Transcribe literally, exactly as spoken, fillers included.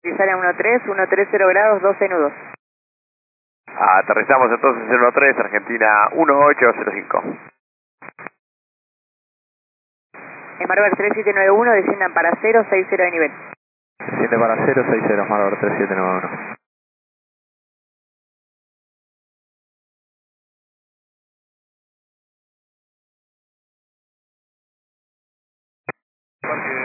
Pisana uno tres, uno tres cero grados, doce nudos. Aterrizamos entonces en uno tres, Argentina uno ocho cero cinco. Embarber tres siete nueve uno, desciendan para cero seis cero de nivel. Desciende para cero seis cero, Marlboro tres siete nueve uno. Parque